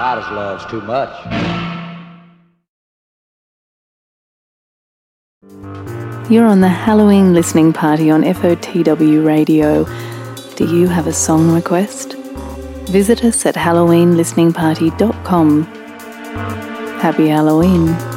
Midas love's too much. You're on the Halloween listening party on FOTW Radio. Do you have a song request? Visit us at halloweenlisteningparty.com. Happy Halloween.